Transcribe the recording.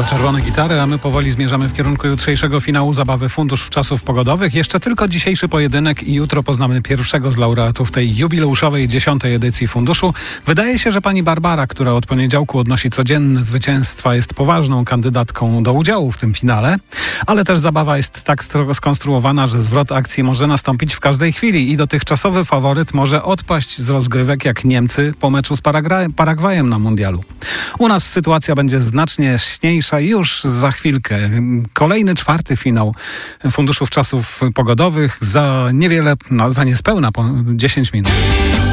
To czerwone gitary, a my powoli zmierzamy w kierunku jutrzejszego finału zabawy Fundusz Czasów Pogodowych. Jeszcze tylko dzisiejszy pojedynek i jutro poznamy pierwszego z laureatów tej jubileuszowej 10. edycji Funduszu. Wydaje się, że pani Barbara, która od poniedziałku odnosi codzienne zwycięstwa, jest poważną kandydatką do udziału w tym finale, ale też zabawa jest tak skonstruowana, że zwrot akcji może nastąpić w każdej chwili i dotychczasowy faworyt może odpaść z rozgrywek jak Niemcy po meczu z Paragwajem na mundialu. U nas sytuacja będzie znacznie jaśniejsza już za chwilkę. Kolejny, czwarty finał Funduszów Czasów Pogodowych za niespełna 10 minut.